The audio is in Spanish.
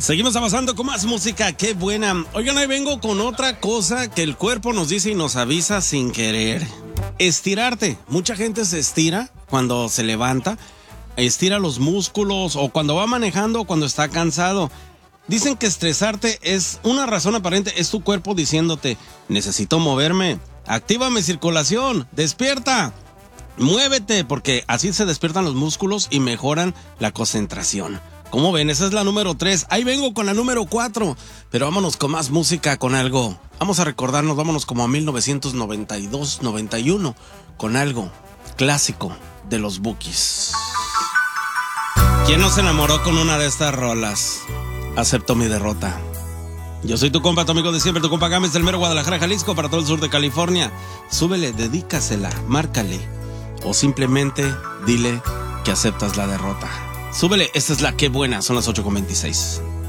Seguimos avanzando con más música, qué buena. Oigan, ahí vengo con otra cosa que el cuerpo nos dice y nos avisa sin querer. Estirarte. Mucha gente se estira cuando se levanta, estira los músculos o cuando va manejando o cuando está cansado. Dicen que estresarte es una razón aparente, es tu cuerpo diciéndote, necesito moverme, activa mi circulación, despierta, muévete, porque así se despiertan los músculos y mejoran la concentración. ¿Cómo ven? Esa es la número 3. Ahí vengo con la número 4. Pero vámonos con más música, con algo. Vamos a recordarnos, vámonos como a 1992-91, con algo clásico de los Bukis. ¿Quién no se enamoró con una de estas rolas? Acepto mi derrota. Yo soy tu compa, tu amigo de siempre, tu compa Gámez del mero Guadalajara, Jalisco, para todo el sur de California. Súbele, dedícasela, márcale. O simplemente dile que aceptas la derrota. Súbele, esta es la que buena, son las 8:26.